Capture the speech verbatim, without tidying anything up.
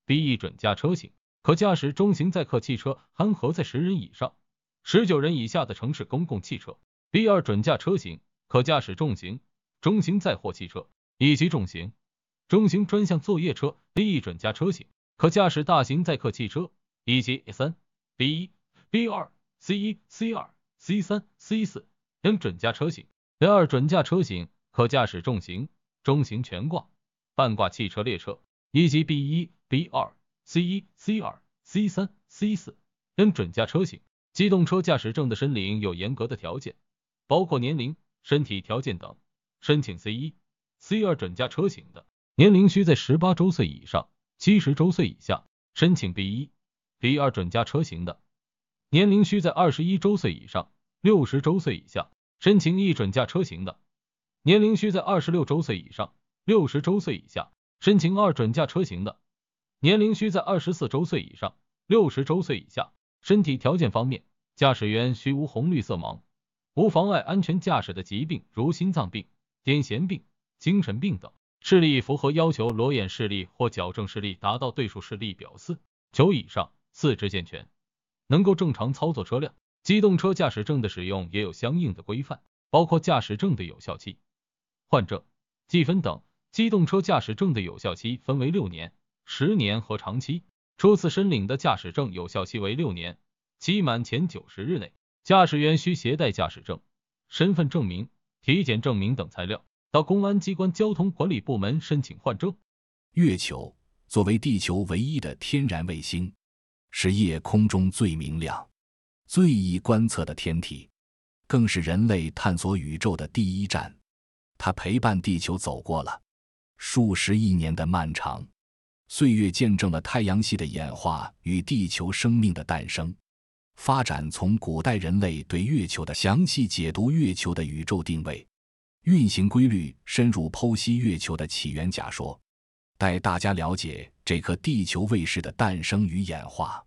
B 一准驾车型，可驾驶中型载客汽车含荷载十人以上、十九人以下的城市公共汽车。B 二准驾车型，可驾驶重型、中型载货汽车以及重型、中型专项作业车。B 一准驾车型，可驾驶大型载客汽车以及 三、B 一、B 二、C 一、C 二、C 三、C 四等准驾车型。B 二准驾车型，可驾驶重型、中型全挂、半挂汽车列车以及 B 一、B 二、C 一、C 二、C 三、C 四等准驾车型。机动车驾驶证的申领有严格的条件，包括年龄、身体条件等。申请 C 一、C 二准驾车型的，年龄需在十八周岁以上，七十周岁以下。申请 B 一、B 二准驾车型的，年龄需在二十一周岁以上，六十周岁以下。申请 E 准驾车型的，年龄需在二十六周岁以上，六十周岁以下。申请二准驾车型的，年龄需在二十四周岁以上，六十周岁以下。身体条件方面，驾驶员需无红绿色盲，无妨碍安全驾驶的疾病，如心脏病、癫痫病、精神病等。视力符合要求，裸眼视力或矫正视力达到对数视力表四、九以上，四肢健全，能够正常操作车辆。机动车驾驶证的使用也有相应的规范，包括驾驶证的有效期、换证、记分等。机动车驾驶证的有效期分为六年、十年和长期。初次申领的驾驶证有效期为六年，期满前九十日内，驾驶员需携带驾驶证、身份证明、体检证明等材料，到公安机关交通管理部门申请换证。 月球作为地球唯一的天然卫星，是夜空中最明亮、最易观测的天体，更是人类探索宇宙的第一站。它陪伴地球走过了数十亿年的漫长岁月，见证了太阳系的演化与地球生命的诞生发展。从古代人类对月球的详细解读，月球的宇宙定位、运行规律，深入剖析月球的起源假说，带大家了解这颗地球卫士的诞生与演化。